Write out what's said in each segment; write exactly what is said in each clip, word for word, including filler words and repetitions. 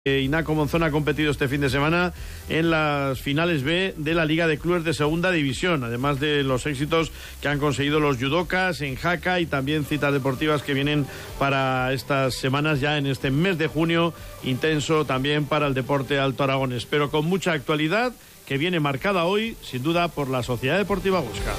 Inaco Monzón ha competido este fin de semana en las finales B de la Liga de Clubes de Segunda División, además de los éxitos que han conseguido los judocas en Jaca y también citas deportivas que vienen para estas semanas ya en este mes de junio, intenso también para el deporte alto aragonés, pero con mucha actualidad que viene marcada hoy, sin duda, por la Sociedad Deportiva Huesca.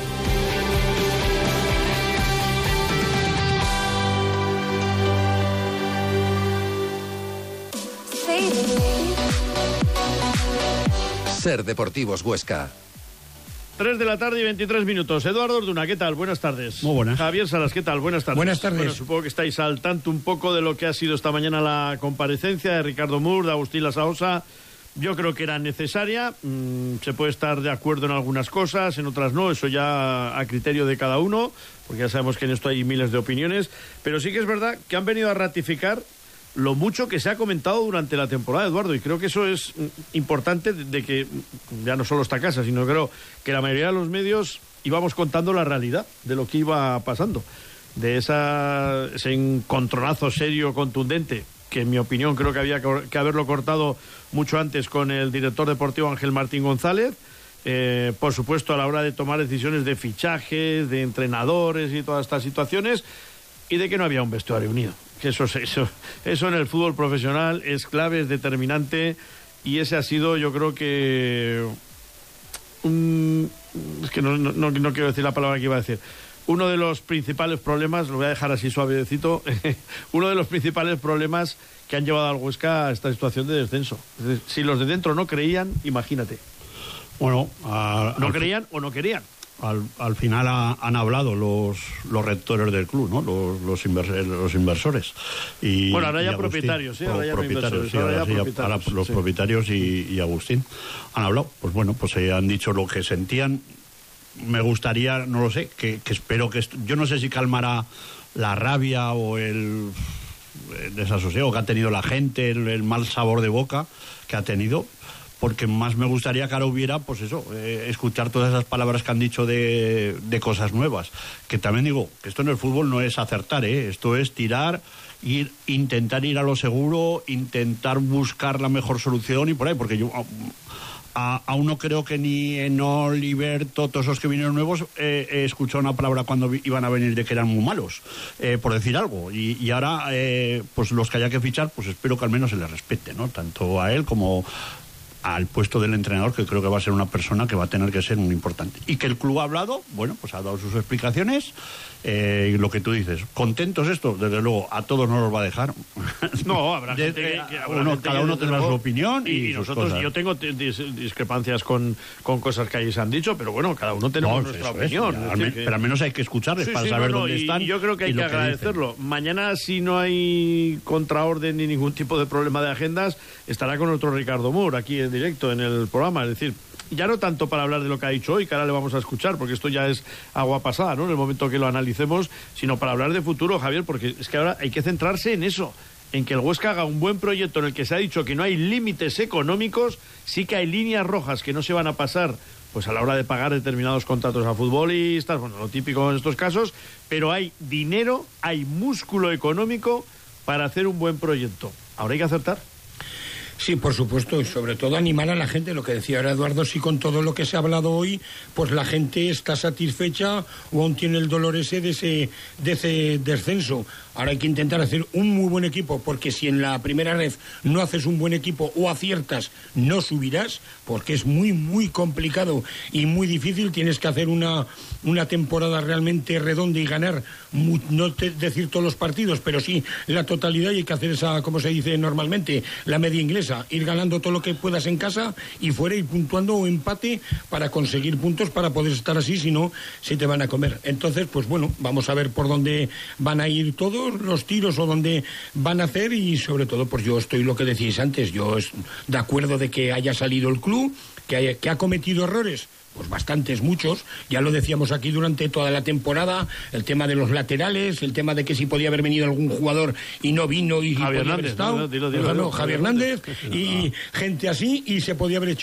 Ser Deportivos Huesca. tres de la tarde y veintitrés minutos. Eduardo Orduna, ¿qué tal? Buenas tardes. Muy buenas. Javier Salas, ¿qué tal? Buenas tardes. Buenas tardes. Bueno, supongo que estáis al tanto un poco de lo que ha sido esta mañana la comparecencia de Ricardo Mur, de Agustín Lasaosa. Yo creo que era necesaria. Mm, se puede estar de acuerdo en algunas cosas, en otras no. Eso ya a criterio de cada uno, porque ya sabemos que en esto hay miles de opiniones. Pero sí que es verdad que han venido a ratificar lo mucho que se ha comentado durante la temporada, Eduardo, y creo que eso es importante, de, de que ya no solo esta casa, sino creo que la mayoría de los medios íbamos contando la realidad de lo que iba pasando, de esa, ese encontronazo serio, contundente, que en mi opinión creo que había que haberlo cortado mucho antes con el director deportivo Ángel Martín González, eh, por supuesto a la hora de tomar decisiones de fichajes, de entrenadores y todas estas situaciones, y de que no había un vestuario unido. Que eso, eso, eso en el fútbol profesional es clave, es determinante, y ese ha sido, yo creo que un, es que no, no, no quiero decir la palabra que iba a decir, uno de los principales problemas, lo voy a dejar así suavecito, uno de los principales problemas que han llevado al Huesca a esta situación de descenso. Es decir, si los de dentro no creían, imagínate. Bueno, a, no al, creían o no querían. Al, al final ha, han hablado los los rectores del club, ¿no? Los los, inver, los inversores. Y, bueno, ahora ya Agustín, propietarios, ¿sí? Ahora ya propietarios, sí, ahora, ahora ya sí, propietarios, ahora los sí. propietarios y, y Agustín han hablado. Pues bueno, pues eh, han dicho lo que sentían. Me gustaría, no lo sé, que, que espero que esto, yo no sé si calmará la rabia o el, el desasosiego que ha tenido la gente, el, el mal sabor de boca que ha tenido, porque más me gustaría que ahora hubiera, pues eso, eh, escuchar todas esas palabras que han dicho de, de cosas nuevas. Que también digo, que esto en el fútbol no es acertar, ¿eh? Esto es tirar, ir, intentar ir a lo seguro, intentar buscar la mejor solución y por ahí, porque yo a, aún no creo que ni en Oliver, todos esos que vinieron nuevos, eh, he escuchado una palabra cuando vi, iban a venir de que eran muy malos, eh, por decir algo. Y, y ahora, eh, pues los que haya que fichar, pues espero que al menos se les respete, ¿no? Tanto a él como al puesto del entrenador, que creo que va a ser una persona que va a tener que ser muy importante. Y que el club ha hablado, bueno, pues ha dado sus explicaciones, eh, y lo que tú dices, contentos esto, desde luego, a todos no los va a dejar. No, habrá de, gente que, que habrá uno, gente cada que uno desde tendrá luego, su opinión y, y, y sus nosotros, cosas. yo tengo dis, discrepancias con, con cosas que ahí se han dicho, pero bueno, cada uno tenemos no, nuestra eso opinión. Es, es al decir, pero al menos hay que escucharles sí, para sí, saber no, no, dónde y, están. Y yo creo que hay que agradecerlo. Dicen. Mañana, si no hay contraorden ni ningún tipo de problema de agendas, estará con otro Ricardo Mur aquí en directo en el programa. Es decir, ya no tanto para hablar de lo que ha dicho hoy, que ahora le vamos a escuchar, porque esto ya es agua pasada, ¿no? En el momento que lo analicemos, sino para hablar de futuro, Javier, porque es que ahora hay que centrarse en eso, en que el Huesca haga un buen proyecto en el que se ha dicho que no hay límites económicos, sí que hay líneas rojas que no se van a pasar, pues a la hora de pagar determinados contratos a futbolistas, bueno, lo típico en estos casos, pero hay dinero, hay músculo económico para hacer un buen proyecto. Ahora hay que acertar. Sí, por supuesto, y sobre todo animar a la gente, lo que decía ahora Eduardo, si con todo lo que se ha hablado hoy, pues la gente está satisfecha o aún tiene el dolor ese de ese, de ese descenso. Ahora hay que intentar hacer un muy buen equipo, porque si en la primera red no haces un buen equipo o aciertas, no subirás, porque es muy, muy complicado y muy difícil. Tienes que hacer una, una temporada realmente redonda y ganar, muy, no te, decir todos los partidos, pero sí la totalidad, y hay que hacer esa, como se dice normalmente, la media inglesa, ir ganando todo lo que puedas en casa y fuera, ir puntuando o empate para conseguir puntos para poder estar así, si no, se te van a comer. Entonces, pues bueno, vamos a ver por dónde van a ir todos los tiros o dónde van a hacer, y sobre todo, pues yo estoy lo que decíais antes, yo es de acuerdo de que haya salido el club, que, haya, que ha cometido errores, pues bastantes, muchos, ya lo decíamos aquí durante toda la temporada, el tema de los laterales, el tema de que si podía haber venido algún jugador y no vino y Javier podía haber Hernández, estado, no, dilo, dilo, no, dilo, Javier Hernández y gente así, y se podía haber hecho.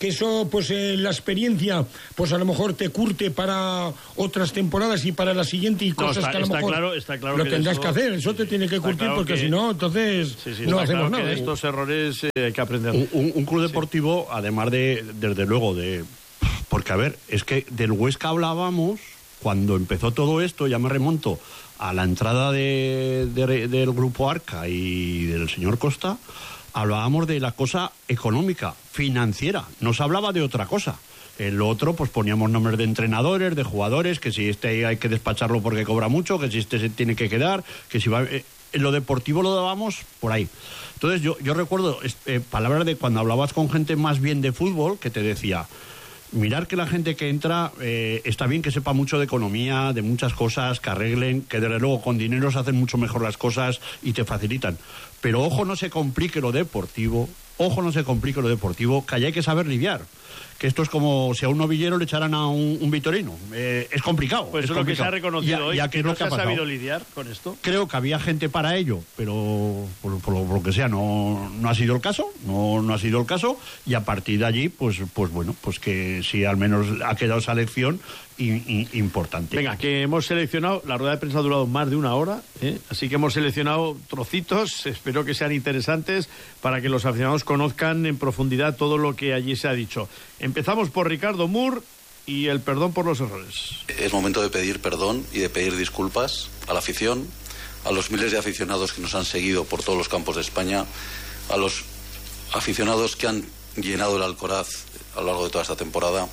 que eso, pues eh, la experiencia, pues a lo mejor te curte para otras temporadas y para la siguiente y No, cosas está, que a lo está mejor claro, está claro lo que tendrás eso, que hacer, eso sí, te tiene que está curtir, claro porque que, si no, entonces sí, sí, no está hacemos claro nada. que de estos errores eh, hay que aprender. Un, un, un club deportivo, sí. Además de, desde luego, de... Porque, a ver, es que del Huesca hablábamos cuando empezó todo esto, ya me remonto a la entrada de, de, del Grupo Arca y del señor Costa, hablábamos de la cosa económica, financiera, no se hablaba de otra cosa. El otro, pues poníamos nombres de entrenadores, de jugadores, que si este hay que despacharlo porque cobra mucho, que si este se tiene que quedar, que si va... Eh, en lo deportivo lo dábamos por ahí. Entonces yo, yo recuerdo eh, palabras de cuando hablabas con gente más bien de fútbol, que te decía... Mirar que la gente que entra eh, está bien que sepa mucho de economía, de muchas cosas, que arreglen, que desde luego con dinero se hacen mucho mejor las cosas y te facilitan. Pero ojo no se complique lo deportivo, ojo no se complique lo deportivo, que allá hay que saber lidiar. Que esto es como si a un novillero le echaran a un, un vitorino. Eh, es complicado. Pues es eso es lo que se ha complicado. reconocido ya, hoy. Ya que es ¿No lo que se ha ha pasado. sabido lidiar con esto? Creo que había gente para ello, pero por, por, por lo que sea no, no ha sido el caso, no, no ha sido el caso, y a partir de allí, pues, pues bueno, pues que sí al menos ha quedado esa lección in, in, importante. Venga, que hemos seleccionado, la rueda de prensa ha durado más de una hora, ¿eh? Así que hemos seleccionado trocitos, espero que sean interesantes para que los aficionados conozcan en profundidad todo lo que allí se ha dicho. Empezamos por Ricardo Moore y el perdón por los errores. Es momento de pedir perdón y de pedir disculpas a la afición, a los miles de aficionados que nos han seguido por todos los campos de España, a los aficionados que han llenado el Alcoraz a lo largo de toda esta temporada.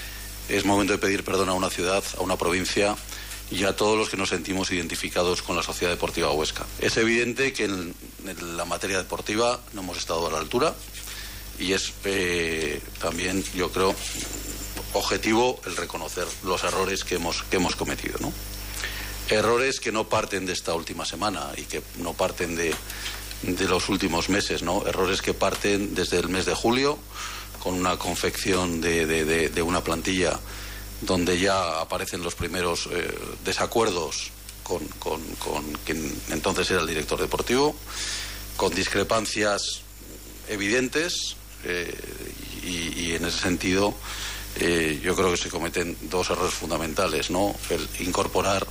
Es momento de pedir perdón a una ciudad, a una provincia y a todos los que nos sentimos identificados con la Sociedad Deportiva Huesca. Es evidente que en, en la materia deportiva no hemos estado a la altura y es eh, también, yo creo, objetivo el reconocer los errores que hemos, que hemos cometido, ¿no? Errores que no parten de esta última semana y que no parten de, de los últimos meses, ¿no? Errores que parten desde el mes de julio, con una confección de, de, de, de una plantilla donde ya aparecen los primeros eh, desacuerdos con, con, con quien entonces era el director deportivo, con discrepancias evidentes eh, y, y en ese sentido eh, yo creo que se cometen dos errores fundamentales, ¿no? El incorporar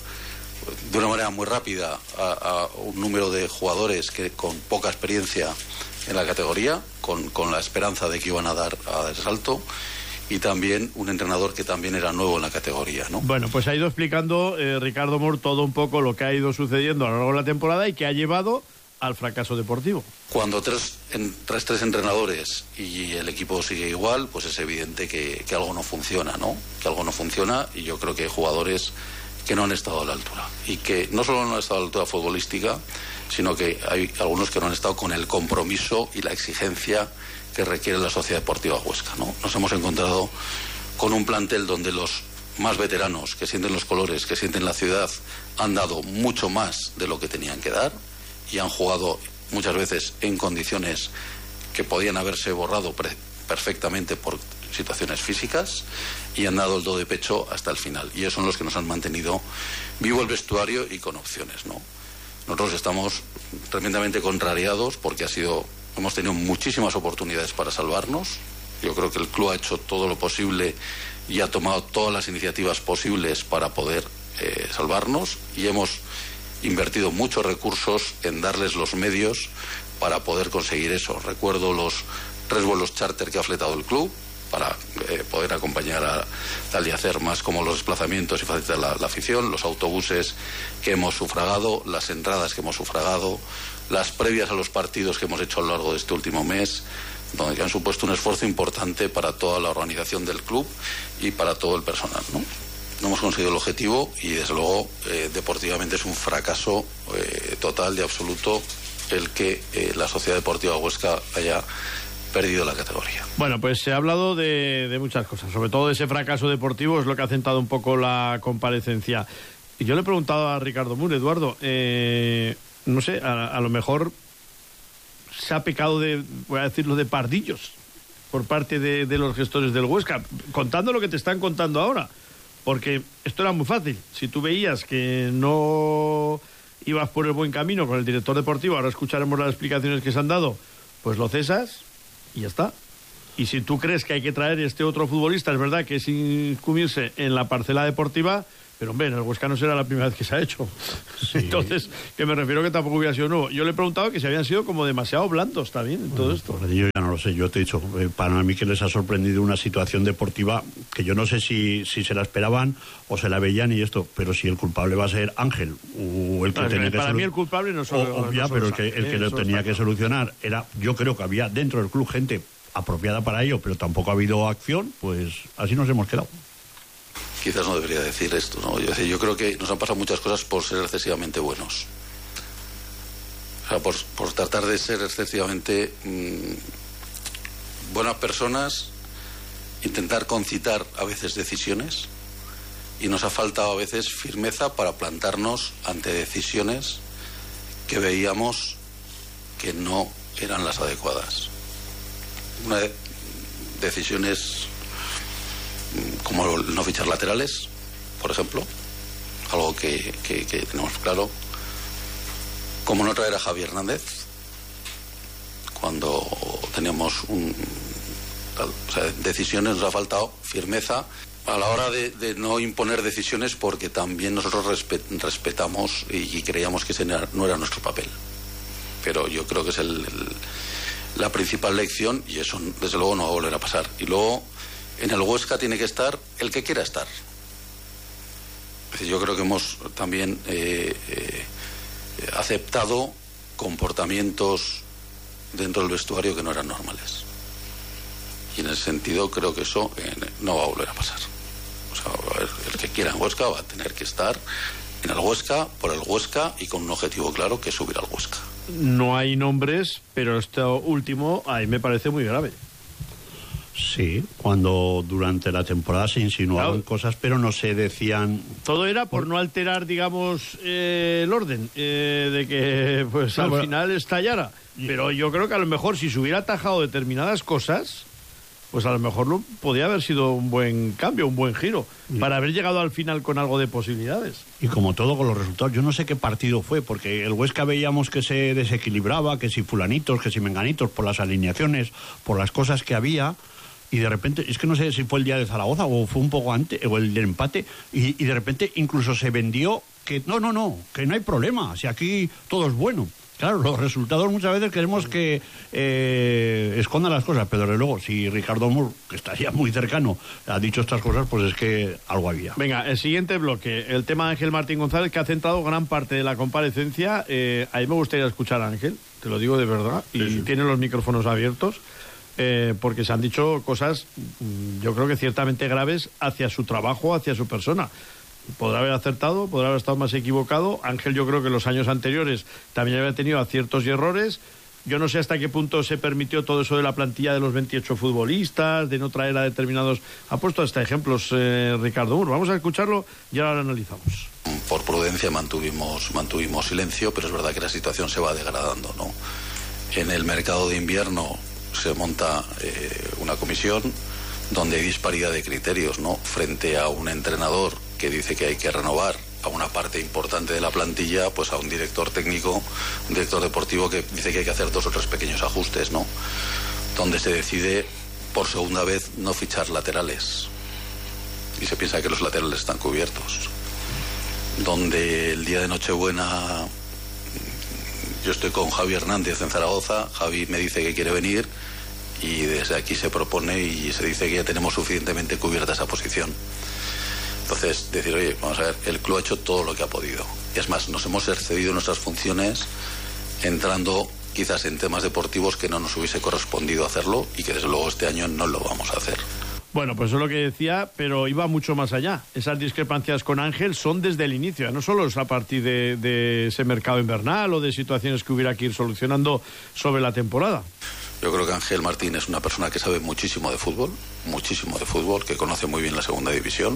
de una manera muy rápida a, a un número de jugadores que con poca experiencia en la categoría, con, con la esperanza de que iban a dar, a dar el salto, y también un entrenador que también era nuevo en la categoría, ¿no? Bueno, pues ha ido explicando eh, Ricardo Moore todo un poco lo que ha ido sucediendo a lo largo de la temporada y que ha llevado al fracaso deportivo. Cuando tres, en, tres, tres entrenadores y el equipo sigue igual, pues es evidente que, que algo no funciona, ¿no? Que algo no funciona, y yo creo que hay jugadores que no han estado a la altura. Y que no solo no han estado a la altura futbolística, sino que hay algunos que no han estado con el compromiso y la exigencia que requiere la Sociedad Deportiva Huesca, ¿no? Nos hemos encontrado con un plantel donde los más veteranos, que sienten los colores, que sienten la ciudad, han dado mucho más de lo que tenían que dar y han jugado muchas veces en condiciones que podían haberse borrado perfectamente por situaciones físicas, y han dado el do de pecho hasta el final, y esos son los que nos han mantenido vivo el vestuario y con opciones, ¿no? Nosotros estamos tremendamente contrariados porque ha sido, hemos tenido muchísimas oportunidades para salvarnos. Yo creo que el club ha hecho todo lo posible y ha tomado todas las iniciativas posibles para poder eh, salvarnos, y hemos invertido muchos recursos en darles los medios para poder conseguir eso. Recuerdo los tres vuelos charter que ha fletado el club para eh, poder acompañar a tal y hacer más como los desplazamientos y facilitar la, la afición, los autobuses que hemos sufragado, las entradas que hemos sufragado, las previas a los partidos que hemos hecho a lo largo de este último mes, donde han supuesto un esfuerzo importante para toda la organización del club y para todo el personal, ¿no? No hemos conseguido el objetivo y desde luego eh, deportivamente es un fracaso eh, total y absoluto el que eh, la Sociedad Deportiva Huesca haya perdido la categoría. Bueno, pues se ha hablado de, de muchas cosas, sobre todo de ese fracaso deportivo, es lo que ha centrado un poco la comparecencia. Y yo le he preguntado a Ricardo Moore, Eduardo, eh, no sé, a, a lo mejor se ha pecado de, voy a decirlo, de pardillos por parte de, de los gestores del Huesca, contando lo que te están contando ahora, porque esto era muy fácil. Si tú veías que no ibas por el buen camino con el director deportivo, ahora escucharemos las explicaciones que se han dado, pues lo cesas y ya está. Y si tú crees que hay que traer este otro futbolista, es verdad que es incurrirse en la parcela deportiva, pero hombre, en el Huesca no será la primera vez que se ha hecho. Sí. Entonces, que me refiero que tampoco hubiera sido nuevo. Yo le he preguntado que si habían sido como demasiado blandos también en todo bueno, esto. Yo ya no lo sé, yo te he dicho, eh, para mí que les ha sorprendido una situación deportiva que yo no sé si, si se la esperaban o se la veían y esto, pero si el culpable va a ser Ángel o el que no, tenía que para solu- mí el culpable no solo, o, o ya, no pero el que, el que lo tenía que solucionar era, yo creo que había dentro del club gente apropiada para ello, pero tampoco ha habido acción, pues así nos hemos quedado. Quizás no debería decir esto, ¿no? Yo, yo creo que nos han pasado muchas cosas por ser excesivamente buenos. O sea, por, por tratar de ser excesivamente mmm, buenas personas, intentar concitar a veces decisiones, y nos ha faltado a veces firmeza para plantarnos ante decisiones que veíamos que no eran las adecuadas. Una de, decisiones como no fichar laterales, por ejemplo, algo que, que, que tenemos claro, como no traer a Javi Hernández cuando teníamos un, o sea, decisiones, nos ha faltado firmeza a la hora de, de no imponer decisiones, porque también nosotros respet, respetamos y, y creíamos que ese no era nuestro papel, pero yo creo que es el, el, la principal lección, y eso desde luego no va a volver a pasar. Y luego en el Huesca tiene que estar el que quiera estar. Es decir, yo creo que hemos también eh, eh, aceptado comportamientos dentro del vestuario que no eran normales. Y en ese sentido creo que eso eh, no va a volver a pasar. O sea, el que quiera en Huesca va a tener que estar en el Huesca, por el Huesca, y con un objetivo claro, que es subir al Huesca. No hay nombres, pero esto último a mí me parece muy grave. Sí, cuando durante la temporada se insinuaban claro. cosas, pero no se decían... Todo era por no alterar, digamos, eh, el orden, eh, de que pues no, al bueno, final estallara. Pero yo creo que a lo mejor si se hubiera atajado determinadas cosas, pues a lo mejor no, podía haber sido un buen cambio, un buen giro, y, para haber llegado al final con algo de posibilidades. Y como todo con los resultados, yo no sé qué partido fue, porque el Huesca veíamos que se desequilibraba, que si fulanitos, que si menganitos, por las alineaciones, por las cosas que había... Y de repente, es que no sé si fue el día de Zaragoza o fue un poco antes, o el del empate, y, y de repente incluso se vendió que no, no, no, que no hay problema, si aquí todo es bueno. Claro, los resultados muchas veces queremos que eh, escondan las cosas, pero desde luego, si Ricardo Mur, que estaría muy cercano, ha dicho estas cosas, pues es que algo había. Venga, el siguiente bloque, el tema de Ángel Martín González, que ha centrado gran parte de la comparecencia. Eh, a mí me gustaría escuchar a Ángel, te lo digo de verdad, y sí, sí. tiene los micrófonos abiertos. Eh, porque se han dicho cosas, yo creo que ciertamente graves hacia su trabajo, hacia su persona. Podrá haber acertado, podrá haber estado más equivocado. Ángel, yo creo que en los años anteriores también había tenido aciertos y errores. Yo no sé hasta qué punto se permitió todo eso de la plantilla de los veintiocho futbolistas, de no traer a determinados... Ha puesto hasta ejemplos eh, Ricardo Mur. Vamos a escucharlo y ahora lo analizamos. Por prudencia mantuvimos, mantuvimos silencio, pero es verdad que la situación se va degradando, ¿no? En el mercado de invierno se monta eh, una comisión donde hay disparidad de criterios, ¿no? Frente a un entrenador que dice que hay que renovar a una parte importante de la plantilla, pues a un director técnico, un director deportivo que dice que hay que hacer dos o tres pequeños ajustes, ¿no? Donde se decide por segunda vez no fichar laterales y se piensa que los laterales están cubiertos. Donde el día de Nochebuena yo estoy con Javi Hernández en Zaragoza, Javi me dice que quiere venir y desde aquí se propone y se dice que ya tenemos suficientemente cubierta esa posición. Entonces, decir, oye, vamos a ver, el club ha hecho todo lo que ha podido. Y es más, nos hemos excedido nuestras funciones entrando quizás en temas deportivos que no nos hubiese correspondido hacerlo y que desde luego este año no lo vamos a hacer. Bueno, pues eso es lo que decía, pero iba mucho más allá. Esas discrepancias con Ángel son desde el inicio, no solo es a partir de, de ese mercado invernal o de situaciones que hubiera que ir solucionando sobre la temporada. Yo creo que Ángel Martín es una persona que sabe muchísimo de fútbol, muchísimo de fútbol, que conoce muy bien la segunda división.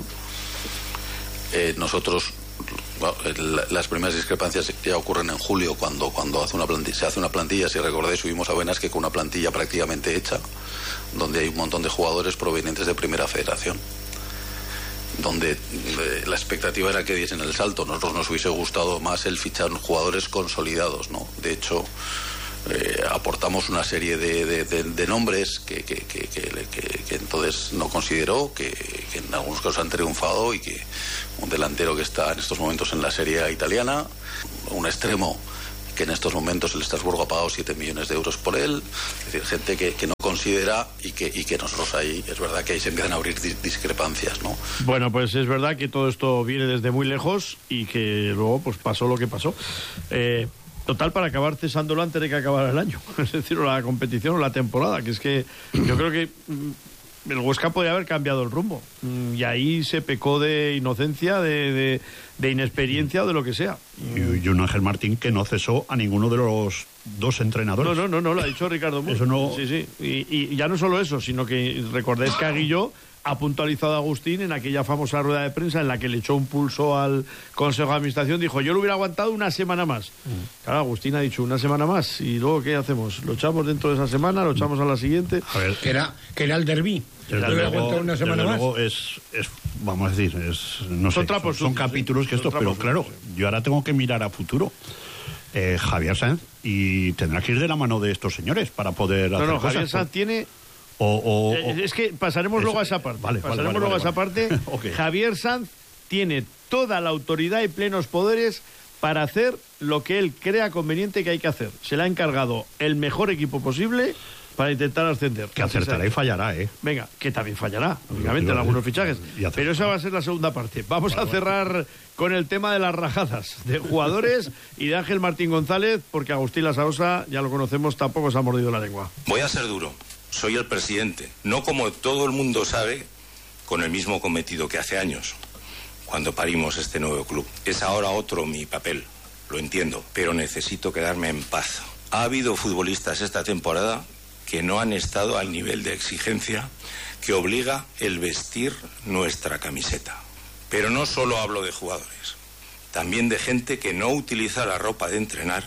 Eh, nosotros, bueno, las primeras discrepancias ya ocurren en julio, cuando, cuando hace una plantilla, se hace una plantilla, si recordáis, subimos a Benasque con una plantilla prácticamente hecha, donde hay un montón de jugadores provenientes de Primera Federación, donde eh, la expectativa era que diesen el salto. Nosotros nos hubiese gustado más el fichar jugadores consolidados, ¿no? De hecho, eh, aportamos una serie de, de, de, de nombres que, que, que, que, que, que entonces no consideró, que, que en algunos casos han triunfado, y que un delantero que está en estos momentos en la Serie A italiana, un extremo que en estos momentos el Estrasburgo ha pagado siete millones de euros por él, es decir, gente que, que no considera, y que, y que nosotros ahí, es verdad que ahí se empiezan a abrir dis discrepancias, ¿no? Bueno, pues es verdad que todo esto viene desde muy lejos y que luego pues pasó lo que pasó. Eh, total, para acabar cesándolo antes de que acabara el año, es decir, o la competición o la temporada, que es que yo creo que el Huesca podría haber cambiado el rumbo, y ahí se pecó de inocencia, de, de, de inexperiencia o de lo que sea. Y, y un Ángel Martín que no cesó a ninguno de los dos entrenadores. No, no, no, no lo ha dicho Ricardo Mur. Eso no... Sí, sí. Y, y ya no solo eso, sino que recordéis que Aguillo ha puntualizado a Agustín en aquella famosa rueda de prensa en la que le echó un pulso al Consejo de Administración. Dijo, yo lo hubiera aguantado una semana más. Mm. Claro, Agustín ha dicho una semana más. ¿Y luego qué hacemos? ¿Lo echamos dentro de esa semana? ¿Lo echamos a la siguiente? A ver, que era, que era el derbi. Desde luego, una semana desde más. Luego es, es, vamos a decir, es, no son sé, trapos son, son capítulos que estos, pero claro, yo ahora tengo que mirar a futuro. Eh, Javier Sanz, y tendrá que ir de la mano de estos señores para poder no, hacer no, cosas. Javier Sanz tiene... O, o, o, es que pasaremos eso, luego a esa parte. Vale, pasaremos vale, vale, luego vale, a esa vale. parte. Okay. Javier Sanz tiene toda la autoridad y plenos poderes para hacer lo que él crea conveniente que hay que hacer. Se le ha encargado el mejor equipo posible para intentar ascender. Que acertará y fallará, ¿eh? Venga, que también fallará, obviamente, en algunos fichajes. Pero esa va a ser la segunda parte. Vamos vale, a cerrar vale. con el tema de las rajadas de jugadores y de Ángel Martín González, porque Agustín Lasaosa, ya lo conocemos, tampoco se ha mordido la lengua. Voy a ser duro. Soy el presidente. No, como todo el mundo sabe, con el mismo cometido que hace años, cuando parimos este nuevo club. Es ahora otro mi papel, lo entiendo, pero necesito quedarme en paz. Ha habido futbolistas esta temporada que no han estado al nivel de exigencia que obliga el vestir nuestra camiseta. Pero no solo hablo de jugadores, también de gente que no utiliza la ropa de entrenar,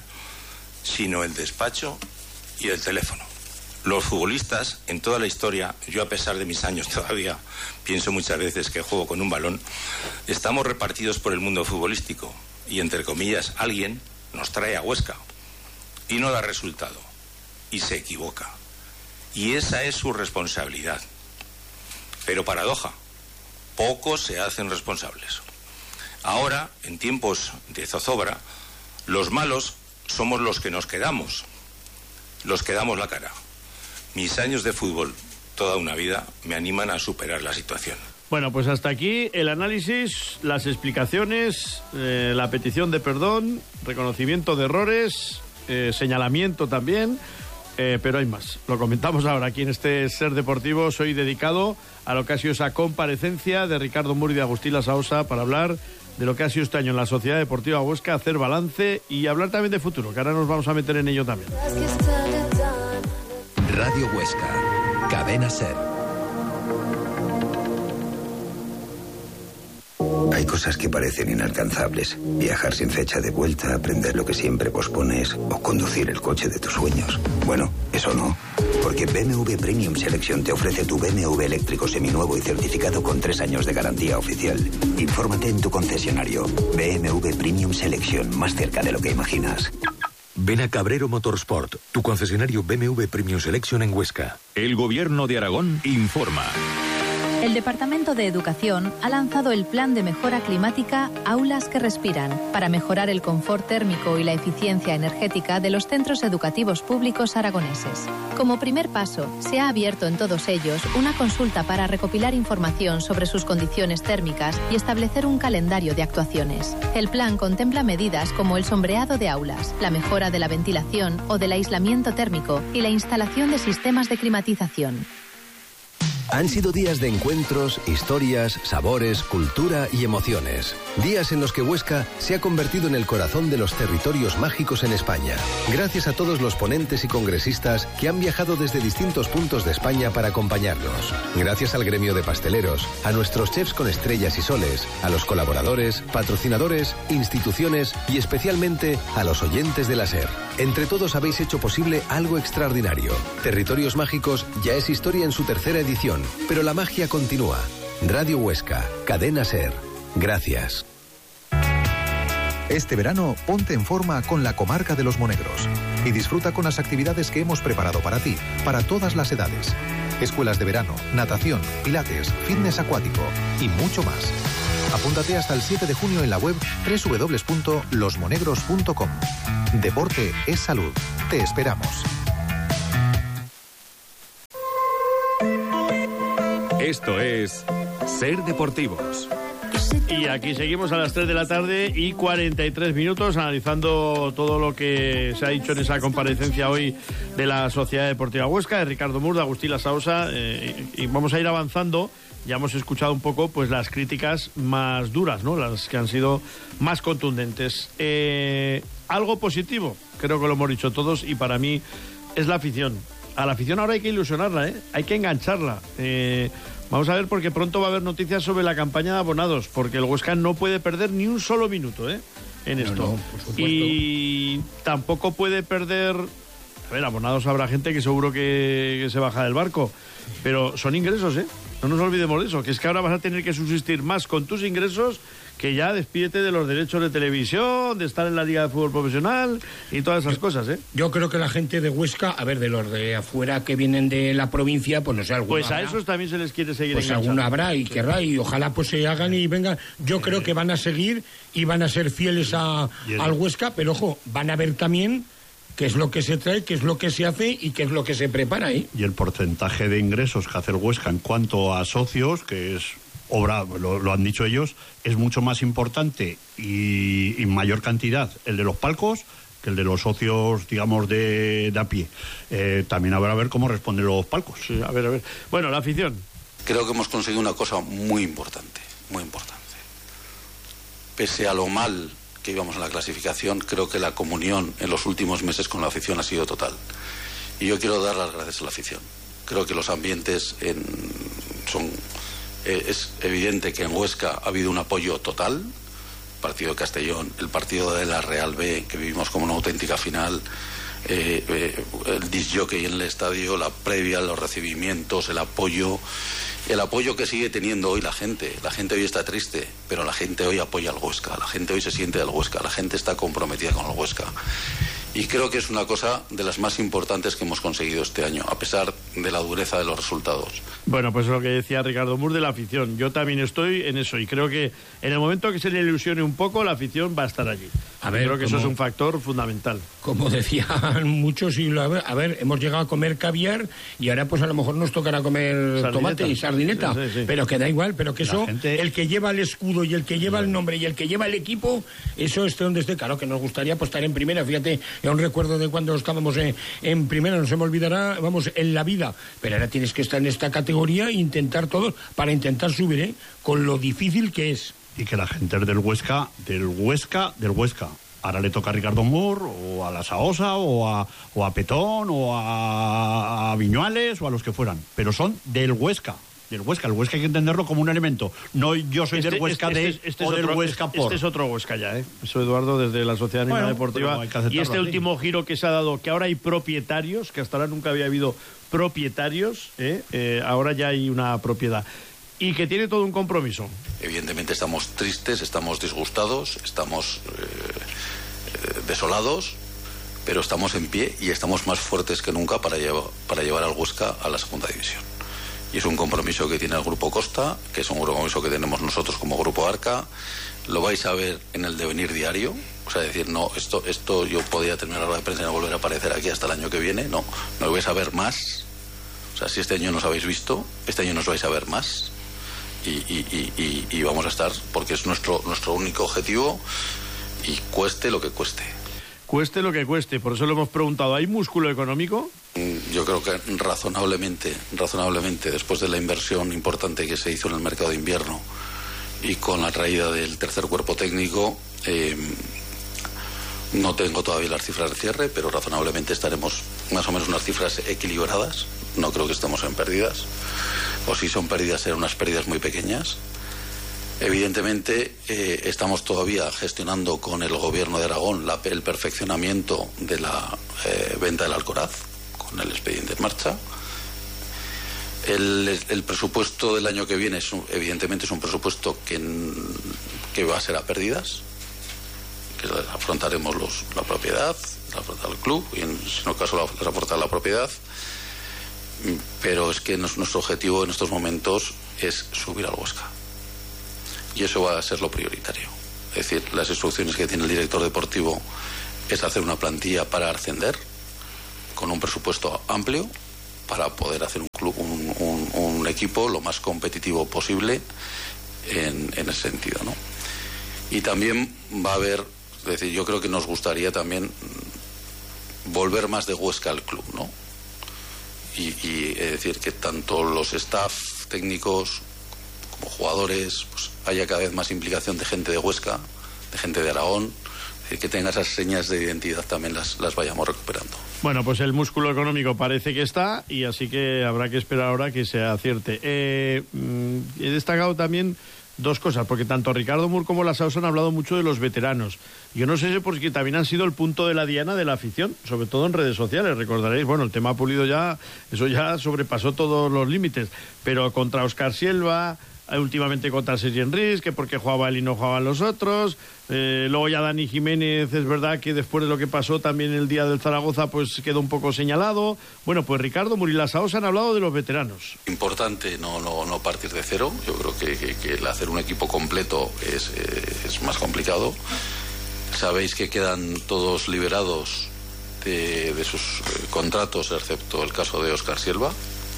sino el despacho y el teléfono. Los futbolistas, en toda la historia, yo a pesar de mis años todavía pienso muchas veces que juego con un balón, estamos repartidos por el mundo futbolístico y, entre comillas, alguien nos trae a Huesca y no da resultado y se equivoca. Y esa es su responsabilidad. Pero paradoja, pocos se hacen responsables. Ahora, en tiempos de zozobra, los malos somos los que nos quedamos, los que damos la cara. Mis años de fútbol, toda una vida, me animan a superar la situación. Bueno, pues hasta aquí el análisis, las explicaciones, eh, la petición de perdón, reconocimiento de errores, eh, señalamiento también, eh, pero hay más. Lo comentamos ahora aquí en este Ser Deportivo. Soy dedicado a lo que ha sido esa comparecencia de Ricardo Mur y de Agustín Lasaosa para hablar de lo que ha sido este año en la Sociedad Deportiva Huesca, hacer balance y hablar también de futuro, que ahora nos vamos a meter en ello también. Radio Huesca, Cadena Ser. Hay cosas que parecen inalcanzables. Viajar sin fecha de vuelta, aprender lo que siempre pospones o conducir el coche de tus sueños. Bueno, eso no. Porque B M W Premium Selection te ofrece tu B M W eléctrico seminuevo y certificado con tres años de garantía oficial. Infórmate en tu concesionario. B M W Premium Selection, más cerca de lo que imaginas. Ven a Cabrero Motorsport, tu concesionario B M W Premium Selection en Huesca. El Gobierno de Aragón informa. El Departamento de Educación ha lanzado el Plan de Mejora Climática Aulas que Respiran para mejorar el confort térmico y la eficiencia energética de los centros educativos públicos aragoneses. Como primer paso, se ha abierto en todos ellos una consulta para recopilar información sobre sus condiciones térmicas y establecer un calendario de actuaciones. El plan contempla medidas como el sombreado de aulas, la mejora de la ventilación o del aislamiento térmico y la instalación de sistemas de climatización. Han sido días de encuentros, historias, sabores, cultura y emociones. Días en los que Huesca se ha convertido en el corazón de los territorios mágicos en España. Gracias a todos los ponentes y congresistas que han viajado desde distintos puntos de España para acompañarnos. Gracias al gremio de pasteleros, a nuestros chefs con estrellas y soles, a los colaboradores, patrocinadores, instituciones y especialmente a los oyentes de la SER. Entre todos habéis hecho posible algo extraordinario. Territorios Mágicos ya es historia en su tercera edición. Pero la magia continúa. Radio Huesca, Cadena Ser. Gracias. Este verano, ponte en forma con la comarca de los Monegros y disfruta con las actividades que hemos preparado para ti, para todas las edades. Escuelas de verano, natación, pilates, fitness acuático y mucho más. Apúntate hasta el siete de junio en la web doble u doble u doble u punto los monegros punto com. Deporte es salud. Te esperamos. Esto es Ser Deportivos. Y aquí seguimos a las tres de la tarde y cuarenta y tres minutos analizando todo lo que se ha dicho en esa comparecencia hoy de la Sociedad Deportiva Huesca, de Ricardo Mur, de Agustín Lasaosa, eh, y vamos a ir avanzando. Ya hemos escuchado un poco pues las críticas más duras, ¿no? Las que han sido más contundentes. Eh, algo positivo, creo que lo hemos dicho todos, y para mí es la afición. A la afición ahora hay que ilusionarla, ¿eh? Hay que engancharla. Eh, vamos a ver, porque pronto va a haber noticias sobre la campaña de abonados, porque el Huesca no puede perder ni un solo minuto, ¿eh? En esto. No, no, por supuesto. Y tampoco puede perder... A ver, abonados habrá gente que seguro que, que se baja del barco, pero son ingresos, ¿eh? No nos olvidemos de eso, que es que ahora vas a tener que subsistir más con tus ingresos, que ya despídete de los derechos de televisión, de estar en la Liga de Fútbol Profesional y todas esas yo, cosas, ¿eh? Yo creo que la gente de Huesca, a ver, de los de afuera que vienen de la provincia, pues no sé, alguno Pues a habrá. esos también se les quiere seguir Pues enganchando. alguno habrá y querrá, y ojalá pues se hagan y vengan. Yo creo que van a seguir y van a ser fieles a, al Huesca, pero ojo, van a ver también qué es lo que se trae, qué es lo que se hace y qué es lo que se prepara, ¿eh? Y el porcentaje de ingresos que hace el Huesca en cuanto a socios, que es obra, lo, lo han dicho ellos, es mucho más importante y, y mayor cantidad el de los palcos que el de los socios, digamos, de, de a pie. Eh, también habrá a ver cómo responden los palcos. Sí, a ver, a ver. Bueno, la afición. Creo que hemos conseguido una cosa muy importante, muy importante. Pese a lo mal que íbamos en la clasificación, creo que la comunión en los últimos meses con la afición ha sido total. Y yo quiero dar las gracias a la afición. Creo que los ambientes en, son... Eh, es evidente que en Huesca ha habido un apoyo total. El partido de Castellón, el partido de la Real B, que vivimos como una auténtica final, eh, eh, el disc-jockey en el estadio, la previa, los recibimientos, el apoyo, el apoyo que sigue teniendo hoy la gente. La gente hoy está triste, pero la gente hoy apoya al Huesca, la gente hoy se siente del Huesca, la gente está comprometida con el Huesca. Y creo que es una cosa de las más importantes que hemos conseguido este año, a pesar de la dureza de los resultados. Bueno, pues lo que decía Ricardo Mur de la afición. Yo también estoy en eso y creo que en el momento que se le ilusione un poco, la afición va a estar allí. A ver, creo que como, eso es un factor fundamental. Como decían muchos, y a ver, a ver, hemos llegado a comer caviar y ahora pues a lo mejor nos tocará comer sardineta. tomate y sardineta, sí, sí, sí. Pero que da igual, pero que la eso, gente... el que lleva el escudo y el que lleva el nombre y el que lleva el equipo, eso esté donde esté. Claro que nos gustaría pues estar en primera, fíjate, yo un recuerdo de cuando estábamos en, en primera, no se me olvidará, vamos, en la vida, pero ahora tienes que estar en esta categoría e intentar todo, para intentar subir, ¿eh? Con lo difícil que es. Y que la gente es del Huesca, del Huesca, del Huesca. Ahora le toca a Ricardo Mur, o a la Saosa, o a, o a Petón, o a, a Viñuales, o a los que fueran. Pero son del Huesca. Del Huesca. El Huesca hay que entenderlo como un elemento. No yo soy este, del Huesca este, de este, este o del otro, Huesca este, por. Este es otro Huesca ya, ¿eh? Soy Eduardo desde la Sociedad Anónima bueno, Deportiva. Y este así. último giro que se ha dado, que ahora hay propietarios, que hasta ahora nunca había habido propietarios, ¿eh? Eh, ahora ya hay una propiedad. Y que tiene todo un compromiso. Evidentemente estamos tristes, estamos disgustados, estamos eh, eh, desolados, pero estamos en pie y estamos más fuertes que nunca para llevar, para llevar al Huesca a la segunda división. Y es un compromiso que tiene el Grupo Costa, que es un compromiso que tenemos nosotros como Grupo Arca. Lo vais a ver en el devenir diario. O sea, decir, no, esto, esto yo podía terminar la rueda de prensa y no volver a aparecer aquí hasta el año que viene. No, no lo vais a ver más. O sea, si este año nos habéis visto, este año nos vais a ver más. Y, y, y, y, y vamos a estar, porque es nuestro, nuestro único objetivo, y cueste lo que cueste. Cueste lo que cueste, por eso lo hemos preguntado. ¿Hay músculo económico? Yo creo que razonablemente, razonablemente, después de la inversión importante que se hizo en el mercado de invierno y con la traída del tercer cuerpo técnico, eh, no tengo todavía las cifras de cierre, pero razonablemente estaremos más o menos unas cifras equilibradas. No creo que estemos en pérdidas, o si son pérdidas serán unas pérdidas muy pequeñas. Evidentemente eh, estamos todavía gestionando con el gobierno de Aragón la, el perfeccionamiento de la eh, venta del Alcoraz, con el expediente en marcha. El, el presupuesto del año que viene es un, evidentemente es un presupuesto que, que va a ser a pérdidas. que las afrontaremos los, la propiedad, la afrontar el club, y en no caso las afrontar la propiedad. Pero es que nuestro objetivo en estos momentos es subir al Huesca. Y eso va a ser lo prioritario. Es decir, las instrucciones que tiene el director deportivo es hacer una plantilla para ascender, con un presupuesto amplio, para poder hacer un club, un, un, un equipo lo más competitivo posible en, en ese sentido, ¿no? Y también va a haber, es decir, yo creo que nos gustaría también volver más de Huesca al club, ¿no? Y, y es decir, que tanto los staff técnicos como jugadores, pues haya cada vez más implicación de gente de Huesca, de gente de Aragón, es decir, que tenga esas señas de identidad también las, las vayamos recuperando. Bueno, pues el músculo económico parece que está, y así que habrá que esperar ahora que se acierte. Eh, he destacado también dos cosas, porque tanto Ricardo Mur como la Sausa han hablado mucho de los veteranos. Yo no sé si porque también han sido el punto de la diana de la afición, sobre todo en redes sociales. Recordaréis, bueno, el tema Pulido ya, eso ya sobrepasó todos los límites, pero contra Óscar Silva, últimamente contra Sergi Enric, que porque jugaba él y no jugaban los otros. Eh, luego ya Dani Jiménez, es verdad que después de lo que pasó también el día del Zaragoza, pues quedó un poco señalado. Bueno, pues Ricardo Mur y la Sausa han hablado de los veteranos. Importante no, no, no partir de cero. Yo creo que, que, que el hacer un equipo completo es, eh, es más complicado. Sabéis que quedan todos liberados de, de sus eh, contratos, excepto el caso de Óscar Silva.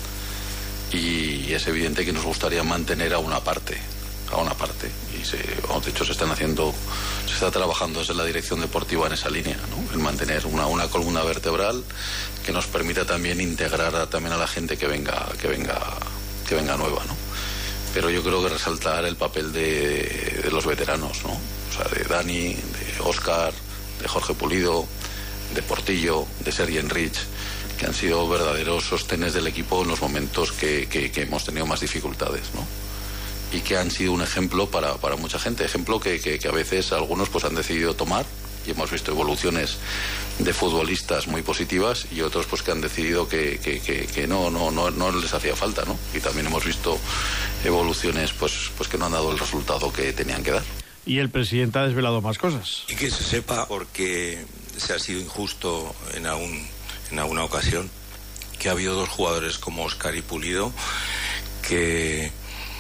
Y es evidente que nos gustaría mantener a una parte, a una parte. Y se, de hecho se están haciendo, se está trabajando desde la dirección deportiva en esa línea, ¿no? En mantener una, una columna vertebral que nos permita también integrar a, también a la gente que venga, que venga, que venga nueva, ¿no? Pero yo creo que resaltar el papel de, de los veteranos, ¿no? O sea, de Dani, de Óscar, de Jorge Pulido, de Portillo, de Sergi Enric, que han sido verdaderos sostenes del equipo en los momentos que, que, que hemos tenido más dificultades, ¿no? Y que han sido un ejemplo para, para mucha gente, ejemplo que, que, que a veces algunos pues han decidido tomar, y hemos visto evoluciones de futbolistas muy positivas, y otros pues que han decidido que, que, que, que no, no, no, no les hacía falta, ¿no? Y también hemos visto evoluciones pues, pues que no han dado el resultado que tenían que dar. Y el presidente ha desvelado más cosas. Y que se sepa, porque se ha sido injusto en algún en alguna ocasión, que ha habido dos jugadores como Óscar y Pulido que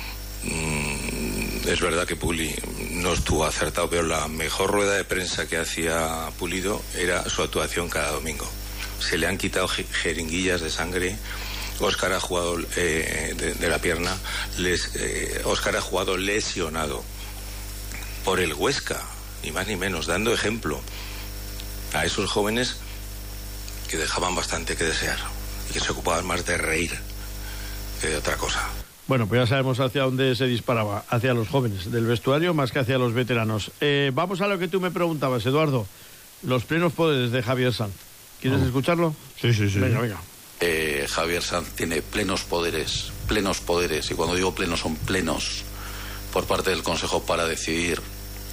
mmm, es verdad que Puli no estuvo acertado, pero la mejor rueda de prensa que hacía Pulido era su actuación cada domingo. Se le han quitado jeringuillas de sangre. Óscar ha jugado eh, de, de la pierna. Les, eh, Óscar ha jugado lesionado por el Huesca, ni más ni menos, dando ejemplo a esos jóvenes que dejaban bastante que desear y que se ocupaban más de reír que de otra cosa. Bueno, pues ya sabemos hacia dónde se disparaba, hacia los jóvenes del vestuario más que hacia los veteranos. Eh, vamos a lo que tú me preguntabas, Eduardo, los plenos poderes de Javier Sanz. ¿Quieres oh. escucharlo? Sí, sí, sí. Venga, venga. Eh, Javier Sanz tiene plenos poderes, plenos poderes, y cuando digo plenos son plenos, por parte del Consejo para decidir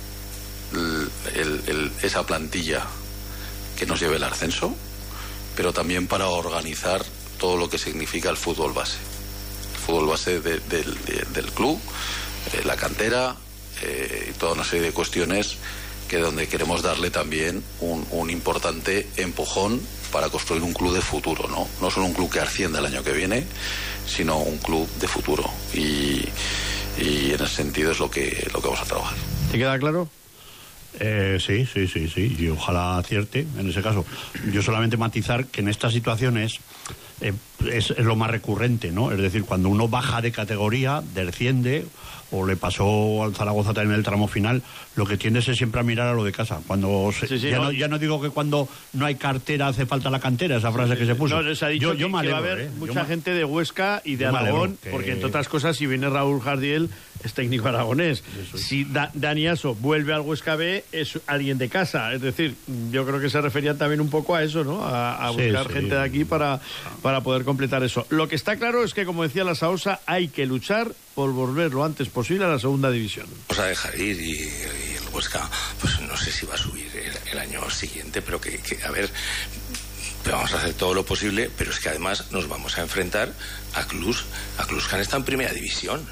el, el, el, esa plantilla que nos lleve el ascenso, pero también para organizar todo lo que significa el fútbol base. El fútbol base de, de, de, del club, eh, la cantera, eh, y toda una serie de cuestiones que donde queremos darle también un, un importante empujón para construir un club de futuro, ¿no? No solo un club que ascienda el año que viene, sino un club de futuro. Y, y en ese sentido es lo que, lo que vamos a trabajar. ¿Te queda claro? Eh, sí, sí, sí, sí, y ojalá acierte en ese caso. Yo solamente matizar que en estas situaciones eh, es, es lo más recurrente, ¿no? Es decir, cuando uno baja de categoría, desciende, o le pasó al Zaragoza también en el tramo final, lo que tiende es siempre a mirar a lo de casa. Cuando se, sí, sí, ya, no, ya no digo que cuando no hay cartera hace falta la cantera, esa frase sí, que se puso. No, se ha dicho yo, que, yo me alegro, que va a haber eh. mucha me... gente de Huesca y de Aragón, que... porque entre otras cosas, si viene Raúl Jardiel, es técnico aragonés. Es. Si da, Dani Aso vuelve al Huesca B, es alguien de casa. Es decir, yo creo que se refería también un poco a eso, ¿no? A, a buscar sí, sí. gente de aquí para, para poder completar eso. Lo que está claro es que, como decía la Saosa, hay que luchar por volver lo antes posible a la segunda división. Vamos a dejar ir y, y el Huesca, pues no sé si va a subir el, el año siguiente, pero que, que, a ver, vamos a hacer todo lo posible, pero es que además nos vamos a enfrentar a clubs, a clubs que han estado en primera división.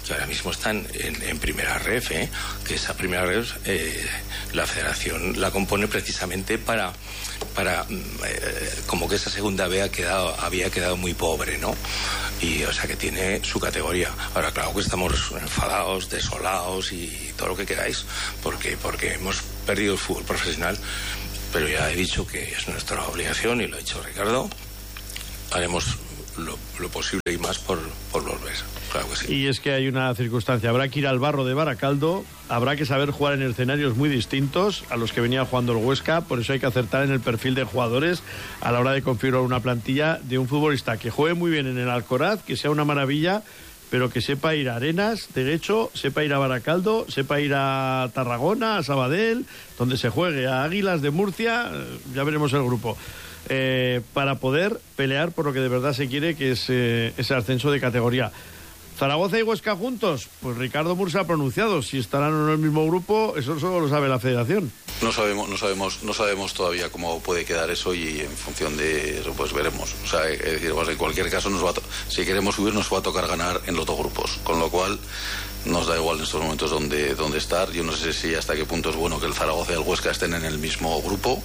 que ahora mismo están en, en primera ref, ¿eh? Que esa primera ref eh, la federación la compone precisamente para, para eh, como que esa segunda B ha quedado, había quedado muy pobre, ¿no? Y o sea que tiene su categoría. Ahora claro que estamos enfadados, desolados y todo lo que queráis, porque, porque hemos perdido el fútbol profesional, pero ya he dicho que es nuestra obligación, y lo ha dicho Ricardo, haremos lo, lo posible y más por, por volver. Claro que sí. Y es que hay una circunstancia, habrá que ir al barro de Baracaldo, habrá que saber jugar en escenarios muy distintos a los que venía jugando el Huesca, por eso hay que acertar en el perfil de jugadores a la hora de configurar una plantilla de un futbolista que juegue muy bien en el Alcoraz, que sea una maravilla, pero que sepa ir a Arenas, derecho, sepa ir a Baracaldo, sepa ir a Tarragona, a Sabadell, donde se juegue, a Águilas de Murcia, ya veremos el grupo. Eh, para poder pelear por lo que de verdad se quiere, que es eh, ese ascenso de categoría. Zaragoza y Huesca juntos, pues Ricardo Mur se ha pronunciado. Si estarán en el mismo grupo, eso solo lo sabe la federación. No sabemos, no sabemos, no sabemos todavía cómo puede quedar eso, y en función de eso pues veremos. O sea, es decir, pues en cualquier caso nos va a to- si queremos subir nos va a tocar ganar en los dos grupos, con lo cual nos da igual en estos momentos dónde, dónde estar. Yo no sé si hasta qué punto es bueno que el Zaragoza y el Huesca estén en el mismo grupo.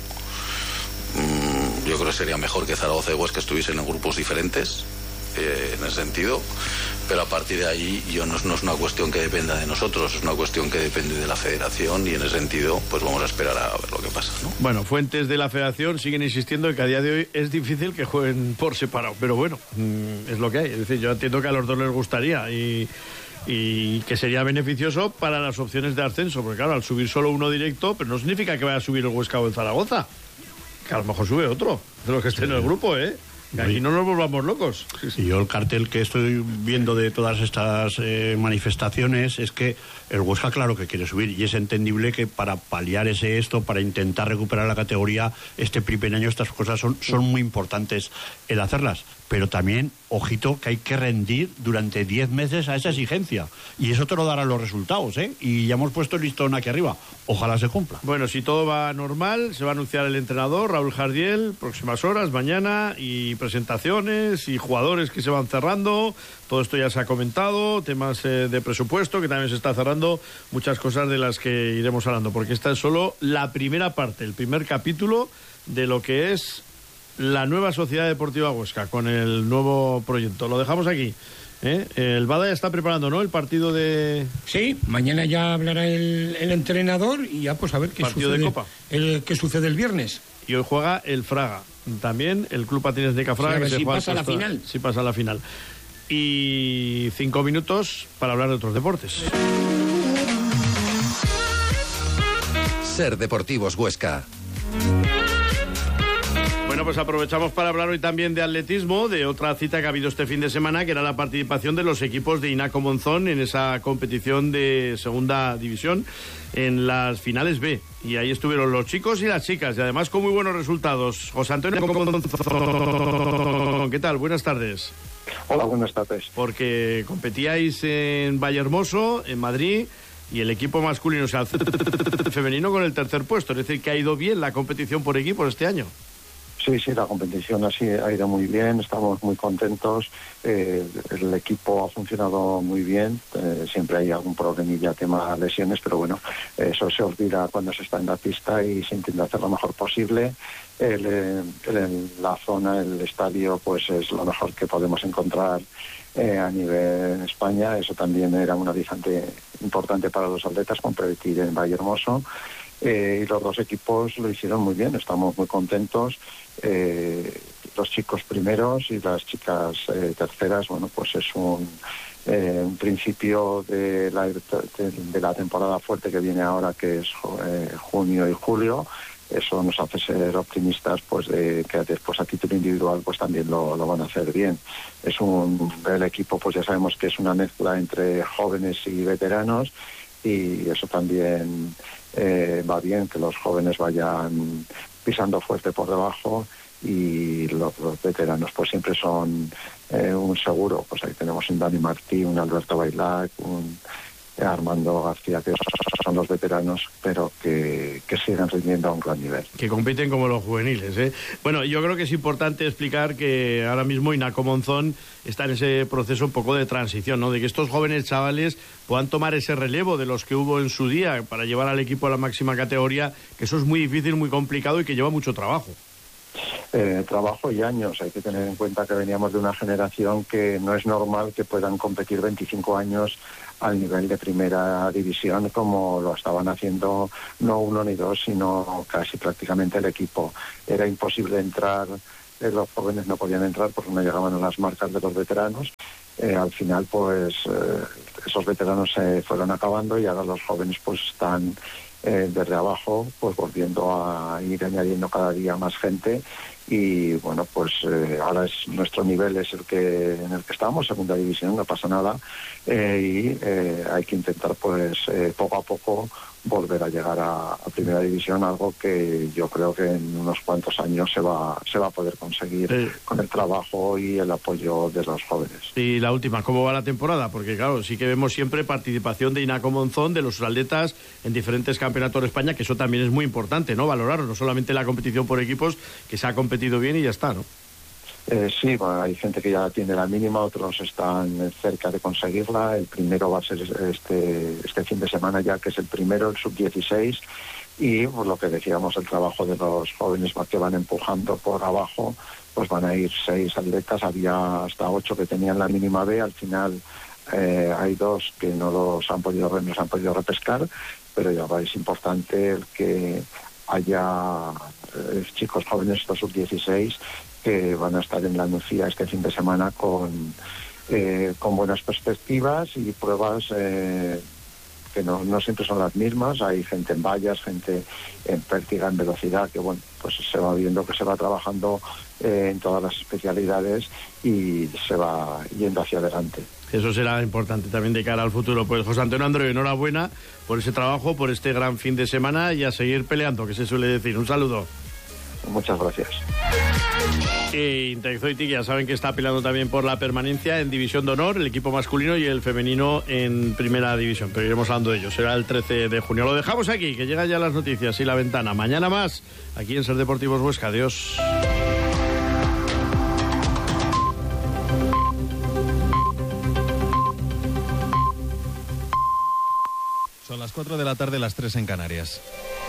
Mm, yo creo que sería mejor que Zaragoza y Huesca estuviesen en grupos diferentes, eh, en ese sentido. Pero a partir de ahí yo no, no es una cuestión que dependa de nosotros, es una cuestión que depende de la federación, y en ese sentido pues vamos a esperar a ver lo que pasa, ¿no? Bueno, fuentes de la federación siguen insistiendo en que a día de hoy es difícil que jueguen por separado, pero bueno, mmm, es lo que hay. Es decir, yo entiendo que a los dos les gustaría y, y que sería beneficioso para las opciones de ascenso, porque claro, al subir solo uno directo, pero no significa que vaya a subir el Huesca o el Zaragoza, que a lo mejor sube otro de los que esté en el grupo, ¿eh? Que aquí no nos volvamos locos. Sí, sí. Y yo el cartel que estoy viendo de todas estas eh, manifestaciones es que el Huesca claro que quiere subir, y es entendible que para paliar ese esto, para intentar recuperar la categoría, este primer año estas cosas son, son muy importantes el hacerlas. Pero también, ojito, que hay que rendir durante diez meses a esa exigencia. Y eso te lo darán los resultados, ¿eh? Y ya hemos puesto el listón aquí arriba. Ojalá se cumpla. Bueno, si todo va normal, se va a anunciar el entrenador, Raúl Jardiel, próximas horas, mañana, y presentaciones, y jugadores que se van cerrando. Todo esto ya se ha comentado, temas eh, de presupuesto, que también se está cerrando, muchas cosas de las que iremos hablando, porque esta es solo la primera parte, el primer capítulo de lo que es la nueva Sociedad Deportiva Huesca, con el nuevo proyecto. Lo dejamos aquí. ¿eh? El Bada ya está preparando, ¿no?, el partido de... Sí, mañana ya hablará el, el entrenador, y ya pues a ver qué partido sucede, de Copa. El, qué sucede el viernes. Y hoy juega el Fraga. También el Club Patines de Cafraga. Sí, a ver que si se juega pasa a la hasta, final. Si pasa a la final. Y cinco minutos para hablar de otros deportes. Ser Deportivos Huesca. Bueno, pues aprovechamos para hablar hoy también de atletismo, de otra cita que ha habido este fin de semana, que era la participación de los equipos de Inaco Monzón en esa competición de segunda división en las finales B. Y ahí estuvieron los chicos y las chicas, y además con muy buenos resultados. José Antonio Monzón, ¿qué tal? Buenas tardes. Hola, buenas tardes. Porque competíais en Vallehermoso, en Madrid, y el equipo masculino, o sea, el femenino, con el tercer puesto. Es decir, que ha ido bien la competición por equipos este año. Sí, sí, la competición así ha ido muy bien, estamos muy contentos, eh, el equipo ha funcionado muy bien, eh, siempre hay algún problemilla, tema lesiones, pero bueno, eso se olvida cuando se está en la pista y se intenta hacer lo mejor posible. El, el, la zona, el estadio, pues es lo mejor que podemos encontrar eh, a nivel España. Eso también era un aliciente importante para los atletas, competir en Vallehermoso. Eh, y los dos equipos lo hicieron muy bien, estamos muy contentos. Eh, los chicos primeros y las chicas eh, terceras, bueno, pues es un, eh, un principio de la, de, de la temporada fuerte que viene ahora, que es eh, junio y julio. Eso nos hace ser optimistas, pues de que después a título individual pues también lo, lo van a hacer bien. Es un, el equipo, pues ya sabemos que es una mezcla entre jóvenes y veteranos, y eso también eh, va bien, que los jóvenes vayan pisando fuerte por debajo, y los, los veteranos pues siempre son eh, un seguro. Pues ahí tenemos un Dani Martí, un Alberto Bailac, un, Armando García, que son los veteranos, pero que, que siguen rindiendo a un gran nivel. Que compiten como los juveniles, ¿eh? Bueno, yo creo que es importante explicar que ahora mismo Inaco Monzón está en ese proceso un poco de transición, ¿no? De que estos jóvenes chavales puedan tomar ese relevo de los que hubo en su día para llevar al equipo a la máxima categoría, que eso es muy difícil, muy complicado y que lleva mucho trabajo. Eh, trabajo y años. Hay que tener en cuenta que veníamos de una generación que no es normal que puedan competir veinticinco años al nivel de primera división como lo estaban haciendo no uno ni dos, sino casi prácticamente el equipo. Era imposible entrar, eh, los jóvenes no podían entrar porque no llegaban a las marcas de los veteranos. Eh, al final, pues, eh, esos veteranos se fueron acabando y ahora los jóvenes pues están eh, desde abajo, pues volviendo a ir añadiendo cada día más gente. Y bueno, pues eh, ahora es nuestro nivel es el que en el que estamos, segunda división, no pasa nada, eh, y eh, hay que intentar pues eh, poco a poco volver a llegar a, a primera división, algo que yo creo que en unos cuantos años se va se va a poder conseguir sí. con el trabajo y el apoyo de los jóvenes. Y la última, ¿cómo va la temporada? Porque claro, sí que vemos siempre participación de Inaco Monzón, de los atletas en diferentes campeonatos de España, que eso también es muy importante, ¿no? Valorarlo, no solamente la competición por equipos, que se ha competido bien y ya está, ¿no? Eh, sí, bueno, hay gente que ya tiene la mínima, otros están cerca de conseguirla. El primero va a ser este este fin de semana ya, que es el primero, el sub dieciséis, y pues, lo que decíamos, el trabajo de los jóvenes que van empujando por abajo, pues van a ir seis atletas. Había hasta ocho que tenían la mínima B, al final eh, hay dos que no los han podido no los han podido repescar, pero ya va, es importante el que haya eh, chicos jóvenes, estos sub dieciséis, que van a estar en la Nucía este fin de semana con, eh, con buenas perspectivas y pruebas eh, que no, no siempre son las mismas. Hay gente en vallas, gente en pértiga, en velocidad, que bueno, pues se va viendo que se va trabajando eh, en todas las especialidades y se va yendo hacia adelante. Eso será importante también de cara al futuro. Pues José Antonio Andreu, enhorabuena por ese trabajo, por este gran fin de semana y a seguir peleando, que se suele decir. Un saludo. Muchas gracias. Y Intexoitic ya saben que está peleando también por la permanencia en División de Honor, el equipo masculino y el femenino en Primera División, pero iremos hablando de ello, será el trece de junio. Lo dejamos aquí, que llegan ya las noticias y la ventana. Mañana más, aquí en Ser Deportivos Huesca. Adiós. Son las cuatro de la tarde, las tres en Canarias.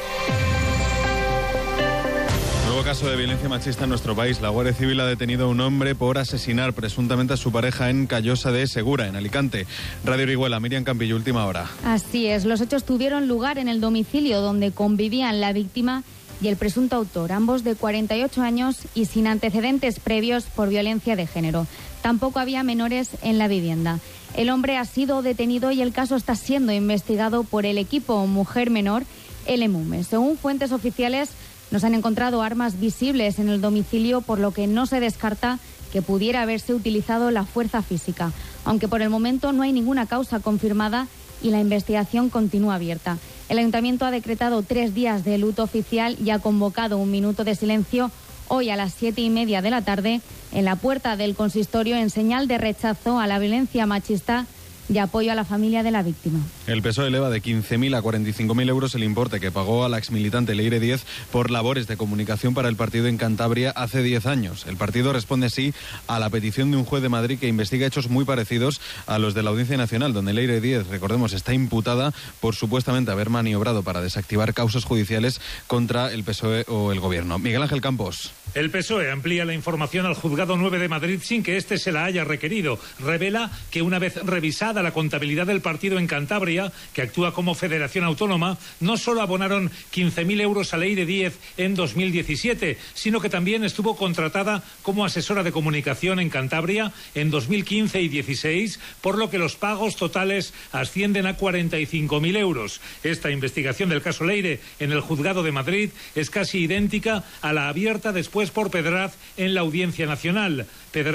Nuevo caso de violencia machista en nuestro país. La Guardia Civil ha detenido a un hombre por asesinar presuntamente a su pareja en Callosa de Segura, en Alicante. Radio Orihuela, Miriam Campillo, última hora. Así es, los hechos tuvieron lugar en el domicilio donde convivían la víctima y el presunto autor, ambos de cuarenta y ocho años y sin antecedentes previos por violencia de género. Tampoco había menores en la vivienda. El hombre ha sido detenido y el caso está siendo investigado por el equipo Mujer Menor, el EMUME. Según fuentes oficiales, nos han encontrado armas visibles en el domicilio, por lo que no se descarta que pudiera haberse utilizado la fuerza física, aunque por el momento no hay ninguna causa confirmada y la investigación continúa abierta. El Ayuntamiento ha decretado tres días de luto oficial y ha convocado un minuto de silencio hoy a las siete y media de la tarde en la puerta del consistorio en señal de rechazo a la violencia machista y apoyo a la familia de la víctima. El P S O E eleva de quince mil a cuarenta y cinco mil euros el importe que pagó a la exmilitante Leire Díez por labores de comunicación para el partido en Cantabria hace diez años. El partido responde así a la petición de un juez de Madrid que investiga hechos muy parecidos a los de la Audiencia Nacional, donde Leire Díez, recordemos, está imputada por supuestamente haber maniobrado para desactivar causas judiciales contra el P S O E o el Gobierno. Miguel Ángel Campos. El P S O E amplía la información al Juzgado nueve de Madrid sin que éste se la haya requerido. Revela que una vez revisada la contabilidad del partido en Cantabria, que actúa como federación autónoma, no solo abonaron quince mil euros a Leire Díez en dos mil diecisiete, sino que también estuvo contratada como asesora de comunicación en Cantabria en dos mil quince y dieciséis, por lo que los pagos totales ascienden a cuarenta y cinco mil euros. Esta investigación del caso Leire en el Juzgado de Madrid es casi idéntica a la abierta después por Pedraz en la Audiencia Nacional. Pedraz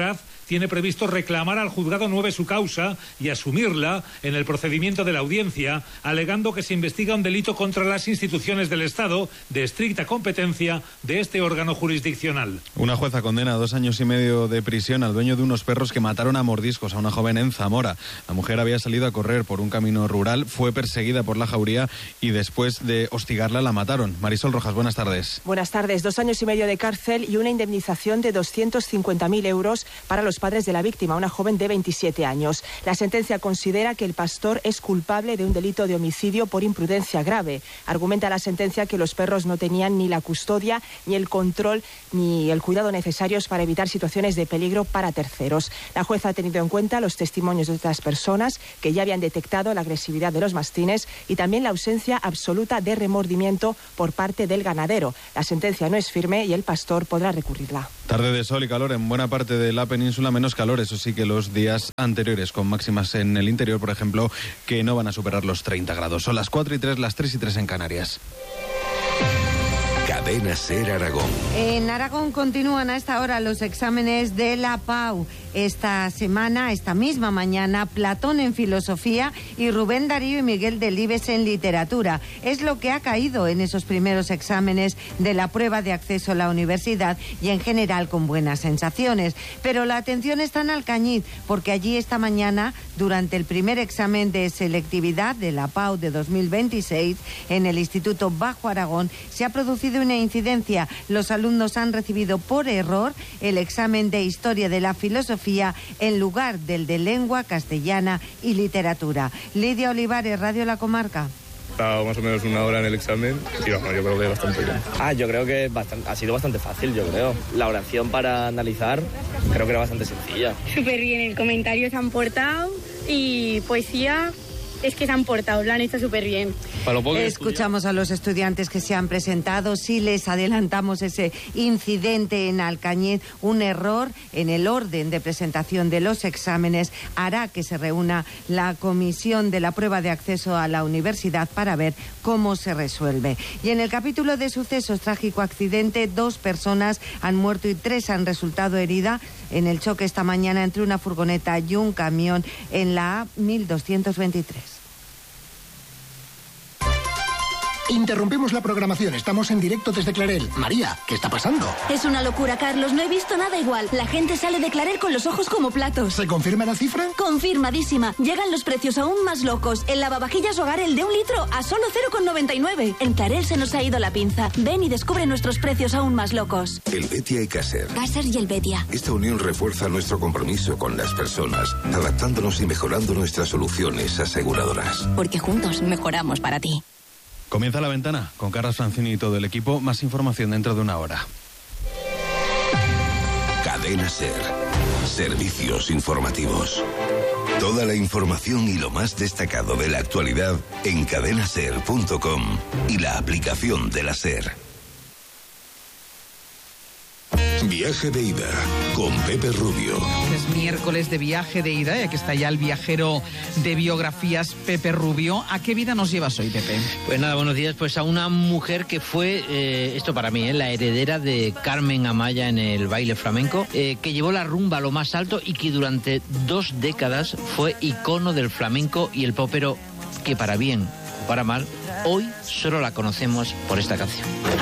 tiene previsto reclamar al juzgado nueve su causa y asumirla en el procedimiento de la audiencia, alegando que se investiga un delito contra las instituciones del Estado de estricta competencia de este órgano jurisdiccional. Una jueza condena a dos años y medio de prisión al dueño de unos perros que mataron a mordiscos a una joven en Zamora. La mujer había salido a correr por un camino rural, fue perseguida por la jauría y después de hostigarla la mataron. Marisol Rojas, buenas tardes. Buenas tardes. Dos años y medio de cárcel y una indemnización de doscientos cincuenta mil euros para los padres de la víctima, una joven de veintisiete años. La sentencia considera que el pastor es culpable de un delito de homicidio por imprudencia grave. Argumenta la sentencia que los perros no tenían ni la custodia, ni el control, ni el cuidado necesarios para evitar situaciones de peligro para terceros. La jueza ha tenido en cuenta los testimonios de otras personas que ya habían detectado la agresividad de los mastines y también la ausencia absoluta de remordimiento por parte del ganadero. La sentencia no es firme y el pastor podrá recurrirla. Tarde de sol y calor en buena parte de la península, menos calor, eso sí, que los días anteriores, con máximas en el interior, por ejemplo, que no van a superar los treinta grados. Son las cuatro y tres, las tres y tres en Canarias. Cadena Ser Aragón. En Aragón continúan a esta hora los exámenes de la P A U. Esta semana, esta misma mañana, Platón en Filosofía y Rubén Darío y Miguel Delibes en Literatura. Es lo que ha caído en esos primeros exámenes de la prueba de acceso a la universidad y en general con buenas sensaciones. Pero la atención está en Alcañiz, porque allí esta mañana, durante el primer examen de selectividad de la P A U de dos mil veintiséis, en el Instituto Bajo Aragón, se ha producido una incidencia. Los alumnos han recibido por error el examen de Historia de la Filosofía en lugar del de Lengua Castellana y Literatura. Lidia Olivares, Radio La Comarca. Estaba más o menos una hora en el examen y bueno, yo creo que bastante bien. Ah, yo creo que bastante, ha sido bastante fácil, yo creo. La oración para analizar creo que era bastante sencilla. Súper bien, el comentario se han portado y poesía... Es que se han portado, lo han hecho súper bien. Escuchamos a los estudiantes que se han presentado. Sí les adelantamos ese incidente en Alcañiz. Un error en el orden de presentación de los exámenes hará que se reúna la comisión de la prueba de acceso a la universidad para ver cómo se resuelve. Y en el capítulo de sucesos, trágico accidente, dos personas han muerto y tres han resultado heridas en el choque esta mañana entre una furgoneta y un camión en la A mil doscientos veintitrés. Interrumpimos la programación, estamos en directo desde Clarel. María, ¿qué está pasando? Es una locura, Carlos, no he visto nada igual. La gente sale de Clarel con los ojos como platos. ¿Se confirma la cifra? Confirmadísima. Llegan los precios aún más locos. El lavavajillas Hogar, el de un litro, a solo cero coma noventa y nueve. En Clarel se nos ha ido la pinza. Ven y descubre nuestros precios aún más locos. Helvetia y Caser. Caser y Helvetia. Esta unión refuerza nuestro compromiso con las personas, adaptándonos y mejorando nuestras soluciones aseguradoras. Porque juntos mejoramos para ti. Comienza La Ventana con Carlos Francini y todo el equipo. Más información dentro de una hora. Cadena Ser. Servicios informativos. Toda la información y lo más destacado de la actualidad en cadenaser punto com y la aplicación de la Ser. Viaje de ida con Pepe Rubio. Es miércoles de viaje de ida y aquí está ya el viajero de biografías, Pepe Rubio. ¿A qué vida nos llevas hoy, Pepe? Pues nada, buenos días. Pues a una mujer que fue, eh, esto para mí, eh, la heredera de Carmen Amaya en el baile flamenco, eh, que llevó la rumba a lo más alto y que durante dos décadas fue icono del flamenco y el popero, que para bien o para mal, hoy solo la conocemos por esta canción.